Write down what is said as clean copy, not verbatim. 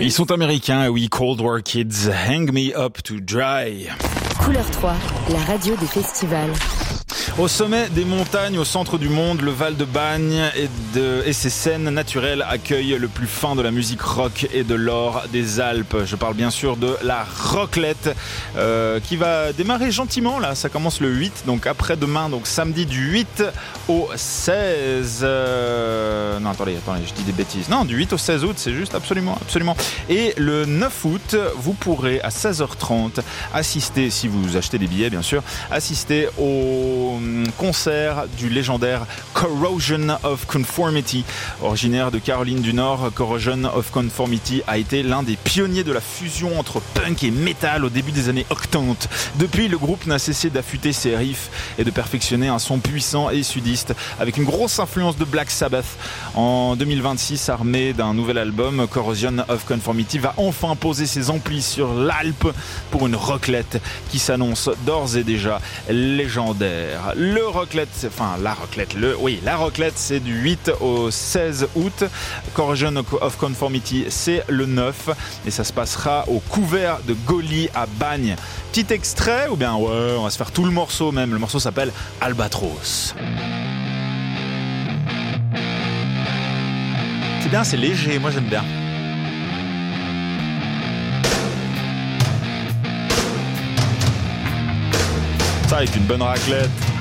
Ils sont américains, oui, Cold War Kids, Hang Me Up to Dry. Couleur 3, la radio des festivals. Au sommet des montagnes, au centre du monde, le Val de Bagne et ses scènes naturelles accueillent le plus fin de la musique rock et de l'or des Alpes. Je parle bien sûr de la roclette qui va démarrer gentiment. Là, ça commence le 8, donc après-demain, donc samedi du 8 au 16. Non, attendez, je dis des bêtises. Non, du 8 au 16 août, c'est juste absolument. Et le 9 août, vous pourrez à 16h30 assister, si vous achetez des billets bien sûr, assister au concert du légendaire Corrosion of Conformity. Originaire de Caroline du Nord, Corrosion of Conformity a été l'un des pionniers de la fusion entre punk et metal au début des années 80. Depuis, le groupe n'a cessé d'affûter ses riffs et de perfectionner un son puissant et sudiste avec une grosse influence de Black Sabbath. En 2026, armé d'un nouvel album, Corrosion of Conformity va enfin poser ses amplis sur l'Alpe pour une roclette qui s'annonce d'ores et déjà légendaire. La roclette, c'est du 8 au 16 août. Corrosion of Conformity, c'est le 9 et ça se passera au couvert de Gauly à Bagne. Petit extrait ou bien ouais, on va se faire tout le morceau même. Le morceau s'appelle Albatros. C'est bien, c'est léger, moi j'aime bien. Ça avec une bonne raclette.